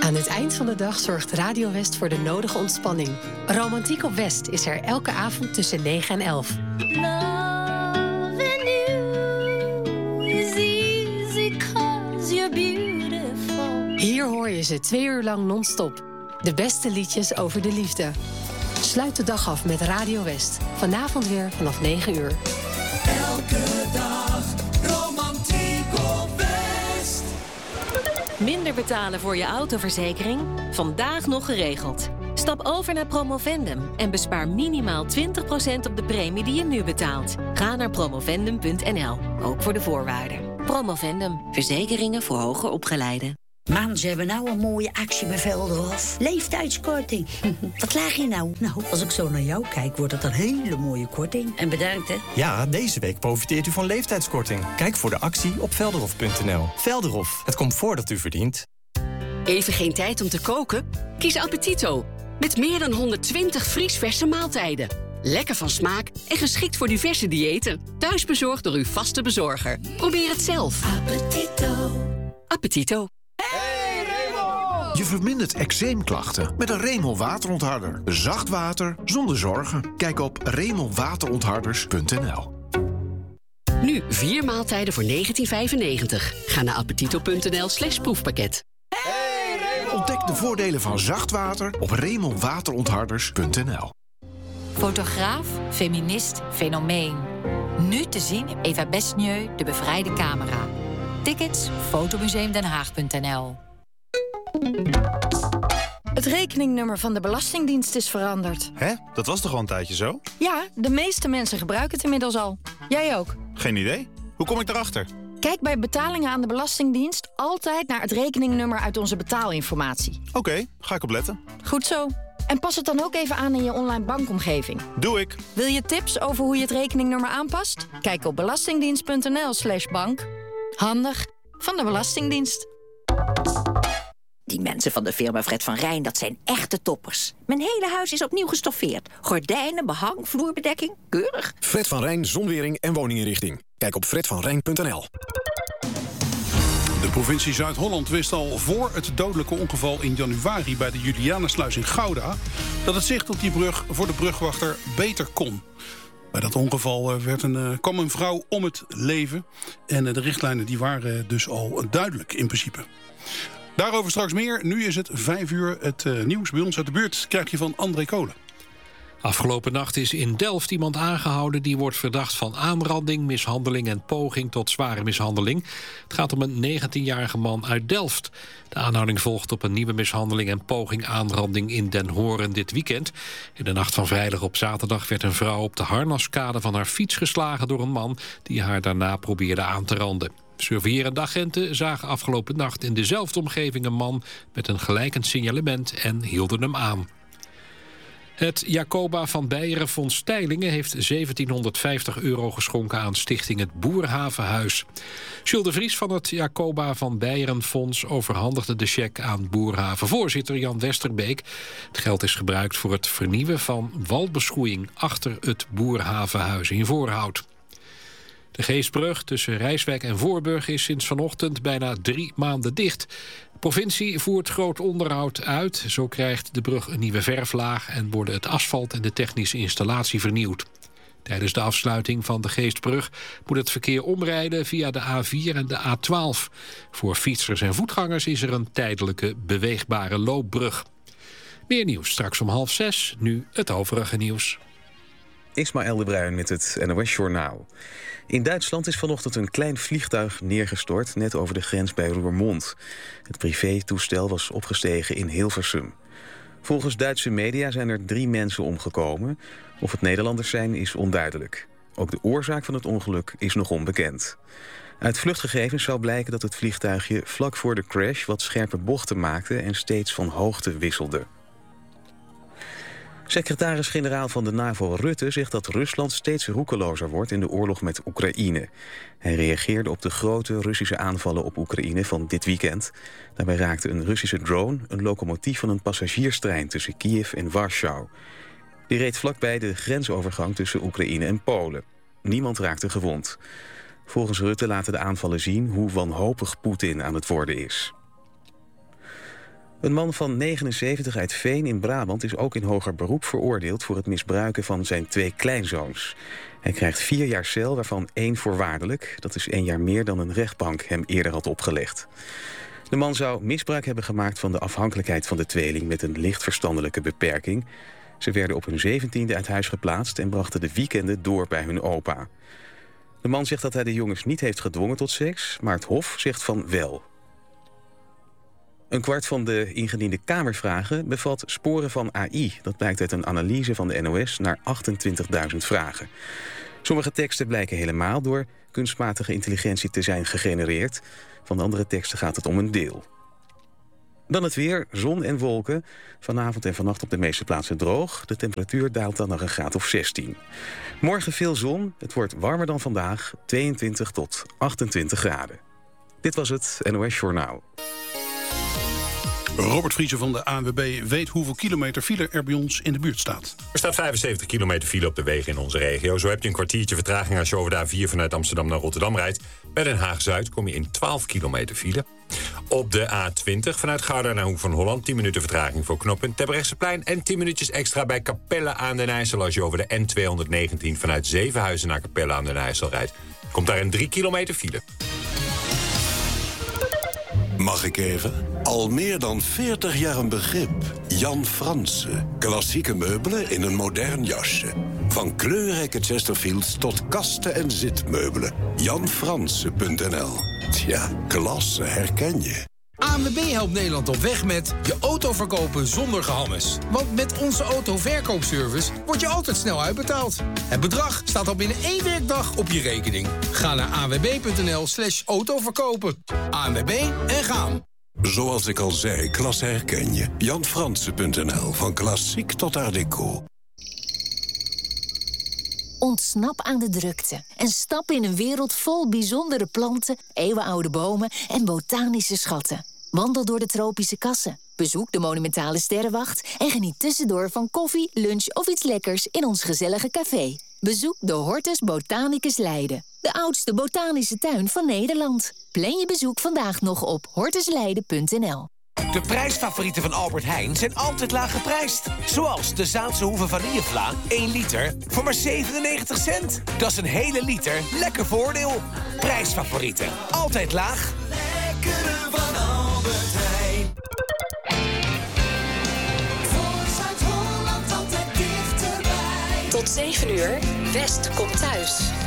Aan het eind van de dag zorgt Radio West voor de nodige ontspanning. Romantiek op West is er elke avond tussen 9 en 11. Hier hoor je ze 2 uur lang non-stop. De beste liedjes over de liefde. Sluit de dag af met Radio West. Vanavond weer vanaf 9 uur. Elke dag romantiek op West. Minder betalen voor je autoverzekering? Vandaag nog geregeld. Stap over naar Promovendum en bespaar minimaal 20% op de premie die je nu betaalt. Ga naar promovendum.nl, ook voor de voorwaarden. Promovendum, verzekeringen voor hoger opgeleiden. Man, ze hebben nou een mooie actie bij Velderhof. Leeftijdskorting. Wat laag je nou? Nou, als ik zo naar jou kijk, wordt het een hele mooie korting. En bedankt, hè? Ja, deze week profiteert u van leeftijdskorting. Kijk voor de actie op velderhof.nl. Velderhof, het comfort dat u verdient. Even geen tijd om te koken? Kies Appetito. Met meer dan 120 vriesverse maaltijden. Lekker van smaak en geschikt voor diverse diëten. Thuis bezorgd door uw vaste bezorger. Probeer het zelf. Appetito. Appetito. Je vermindert eczeemklachten met een Remel waterontharder. Zacht water zonder zorgen. Kijk op remelwaterontharders.nl. Nu 4 maaltijden voor €19,95. Ga naar appetito.nl/proefpakket. Ontdek de voordelen van zacht water op remelwaterontharders.nl. Fotograaf, feminist, fenomeen. Nu te zien in Eva Besnieu, de bevrijde camera. Tickets, fotomuseumdenhaag.nl. Het rekeningnummer van de Belastingdienst is veranderd. Hè? Dat was toch al een tijdje zo? Ja, de meeste mensen gebruiken het inmiddels al. Jij ook. Geen idee. Hoe kom ik daarachter? Kijk bij betalingen aan de Belastingdienst altijd naar het rekeningnummer uit onze betaalinformatie. Oké, ga ik op letten. Goed zo. En pas het dan ook even aan in je online bankomgeving. Doe ik. Wil je tips over hoe je het rekeningnummer aanpast? Kijk op belastingdienst.nl/bank. Handig van de Belastingdienst. Die mensen van de firma Fred van Rijn, dat zijn echte toppers. Mijn hele huis is opnieuw gestoffeerd. Gordijnen, behang, vloerbedekking, keurig. Fred van Rijn Zonwering en woninginrichting. Kijk op fredvanrijn.nl. De provincie Zuid-Holland wist al voor het dodelijke ongeval in januari bij de Julianensluis in Gouda dat het zicht op die brug voor de brugwachter beter kon. Bij dat ongeval kwam een vrouw om het leven. En de richtlijnen die waren dus al duidelijk in principe. Daarover straks meer. Nu is het 5 uur. Het nieuws bij ons uit de buurt krijg je van André Kolen. Afgelopen nacht is in Delft iemand aangehouden die wordt verdacht van aanranding, mishandeling en poging tot zware mishandeling. Het gaat om een 19-jarige man uit Delft. De aanhouding volgt op een nieuwe mishandeling en poging aanranding in Den Horen dit weekend. In de nacht van vrijdag op zaterdag werd een vrouw op de harnaskade van haar fiets geslagen door een man die haar daarna probeerde aan te randen. Surveillerende agenten zagen afgelopen nacht in dezelfde omgeving een man met een gelijkend signalement en hielden hem aan. Het Jacoba van Beieren Fonds Teylingen heeft €1750 geschonken aan stichting Het Boerhavenhuis. Jules de Vries van het Jacoba van Beieren Fonds overhandigde de cheque aan Boerhavenvoorzitter Jan Westerbeek. Het geld is gebruikt voor het vernieuwen van waldbeschoeiing achter het Boerhavenhuis in Voorhout. De Geestbrug tussen Rijswijk en Voorburg is sinds vanochtend bijna 3 maanden dicht. De provincie voert groot onderhoud uit. Zo krijgt de brug een nieuwe verflaag en worden het asfalt en de technische installatie vernieuwd. Tijdens de afsluiting van de Geestbrug moet het verkeer omrijden via de A4 en de A12. Voor fietsers en voetgangers is er een tijdelijke beweegbare loopbrug. Meer nieuws straks om 5:30. Nu het overige nieuws. Ismaël de Bruin met het NOS-journaal. In Duitsland is vanochtend een klein vliegtuig neergestort net over de grens bij Roermond. Het privétoestel was opgestegen in Hilversum. Volgens Duitse media zijn er 3 mensen omgekomen. Of het Nederlanders zijn is onduidelijk. Ook de oorzaak van het ongeluk is nog onbekend. Uit vluchtgegevens zou blijken dat het vliegtuigje vlak voor de crash wat scherpe bochten maakte en steeds van hoogte wisselde. Secretaris-generaal van de NAVO Rutte zegt dat Rusland steeds roekelozer wordt in de oorlog met Oekraïne. Hij reageerde op de grote Russische aanvallen op Oekraïne van dit weekend. Daarbij raakte een Russische drone een locomotief van een passagierstrein tussen Kiev en Warschau. Die reed vlakbij de grensovergang tussen Oekraïne en Polen. Niemand raakte gewond. Volgens Rutte laten de aanvallen zien hoe wanhopig Poetin aan het worden is. Een man van 79 uit Veen in Brabant is ook in hoger beroep veroordeeld voor het misbruiken van zijn 2 kleinzoons. Hij krijgt 4 jaar cel, waarvan 1 voorwaardelijk. Dat is 1 jaar meer dan een rechtbank hem eerder had opgelegd. De man zou misbruik hebben gemaakt van de afhankelijkheid van de tweeling met een licht verstandelijke beperking. Ze werden op hun 17e uit huis geplaatst en brachten de weekenden door bij hun opa. De man zegt dat hij de jongens niet heeft gedwongen tot seks, maar het Hof zegt van wel. Een kwart van de ingediende Kamervragen bevat sporen van AI. Dat blijkt uit een analyse van de NOS naar 28.000 vragen. Sommige teksten blijken helemaal door kunstmatige intelligentie te zijn gegenereerd. Van de andere teksten gaat het om een deel. Dan het weer, zon en wolken. Vanavond en vannacht op de meeste plaatsen droog. De temperatuur daalt dan naar een graad of 16. Morgen veel zon, het wordt warmer dan vandaag, 22 tot 28 graden. Dit was het NOS Journaal. Robert Vriezen van de ANWB weet hoeveel kilometer file er bij ons in de buurt staat. Er staat 75 kilometer file op de wegen in onze regio. Zo heb je een kwartiertje vertraging als je over de A4 vanuit Amsterdam naar Rotterdam rijdt. Bij Den Haag-Zuid kom je in 12 kilometer file. Op de A20 vanuit Gouda naar Hoek van Holland 10 minuten vertraging voor knooppunt Terbrechtseplein. En 10 minuutjes extra bij Capelle aan den IJssel als je over de N219 vanuit Zevenhuizen naar Capelle aan den IJssel rijdt. Komt daar een 3 kilometer file. Mag ik even? Al meer dan 40 jaar een begrip. Jan Fransen. Klassieke meubelen in een modern jasje. Van kleurrijke Chesterfields tot kasten en zitmeubelen. JanFransen.nl. Tja, klasse herken je. ANWB helpt Nederland op weg met je auto verkopen zonder gehammes. Want met onze autoverkoopservice wordt je altijd snel uitbetaald. Het bedrag staat al binnen 1 werkdag op je rekening. Ga naar anwb.nl/autoverkopen. ANWB en gaan. Zoals ik al zei, klasse herken je. JanFransen.nl. Van klassiek tot art déco. Ontsnap aan de drukte en stap in een wereld vol bijzondere planten, eeuwenoude bomen en botanische schatten. Wandel door de tropische kassen, bezoek de monumentale sterrenwacht en geniet tussendoor van koffie, lunch of iets lekkers in ons gezellige café. Bezoek de Hortus Botanicus Leiden, de oudste botanische tuin van Nederland. Plan je bezoek vandaag nog op hortusleiden.nl. De prijsfavorieten van Albert Heijn zijn altijd laag geprijsd. Zoals de Zaanse Hoeve vanillevla, 1 liter, voor maar 97 cent. Dat is een hele liter, lekker voordeel. Prijsfavorieten, altijd laag. Lekkere van Albert Heijn. Voor Zuid-Holland altijd dichterbij. Tot 7 uur, West komt thuis.